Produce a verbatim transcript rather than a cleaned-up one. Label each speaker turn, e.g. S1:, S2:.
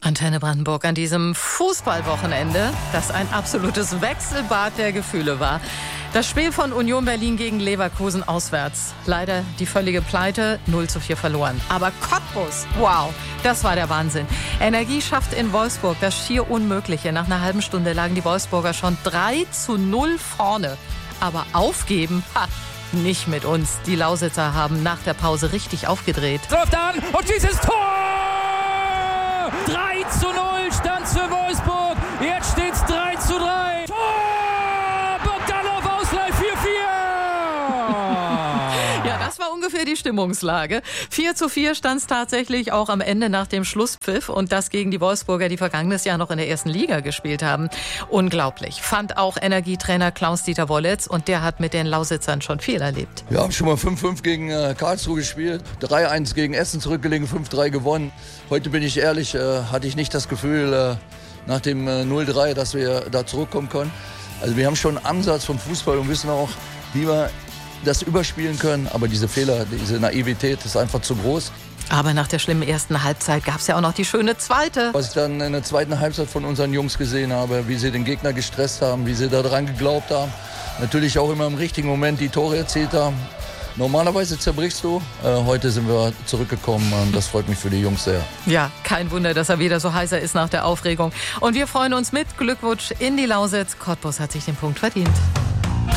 S1: Antenne Brandenburg an diesem Fußballwochenende, das ein absolutes Wechselbad der Gefühle war. Das Spiel von Union Berlin gegen Leverkusen auswärts. Leider die völlige Pleite, null zu vier verloren. Aber Cottbus, wow, das war der Wahnsinn. Energie schafft in Wolfsburg das schier Unmögliche. Nach einer halben Stunde lagen die Wolfsburger schon drei zu null vorne. Aber aufgeben, ha, nicht mit uns. Die Lausitzer haben nach der Pause richtig aufgedreht.
S2: Läuft an und dieses Tor! drei zu null stand's für Wolfsburg. Jetzt steht's drei zu drei. Tor! Bogdanov, Ausgleich vier vier.
S1: Ja, das war ungefähr die Stimmungslage. vier zu vier stand's tatsächlich auch am Ende nach dem Schlusspfiff. Und das gegen die Wolfsburger, die vergangenes Jahr noch in der ersten Liga gespielt haben. Unglaublich. Fand auch Energietrainer Klaus-Dieter Wollitz. Und der hat mit den Lausitzern schon viel erlebt.
S3: Wir haben schon mal fünf fünf gegen äh, Karlsruhe gespielt. drei eins gegen Essen zurückgelegen, fünf drei gewonnen. Heute bin ich ehrlich, äh, hatte ich nicht das Gefühl, äh, nach dem äh, null drei, dass wir da zurückkommen können. Also wir haben schon einen Ansatz vom Fußball und wissen auch, wie wir das überspielen können. Aber diese Fehler, diese Naivität ist einfach zu groß.
S1: Aber nach der schlimmen ersten Halbzeit gab es ja auch noch die schöne zweite.
S3: Was ich dann in der zweiten Halbzeit von unseren Jungs gesehen habe, wie sie den Gegner gestresst haben, wie sie daran geglaubt haben. Natürlich auch immer im richtigen Moment die Tore erzielt haben. Normalerweise zerbrichst du. Äh, heute sind wir zurückgekommen und das freut mich für die Jungs sehr.
S1: Ja, kein Wunder, dass er wieder so heißer ist nach der Aufregung. Und wir freuen uns mit. Glückwunsch in die Lausitz. Cottbus hat sich den Punkt verdient.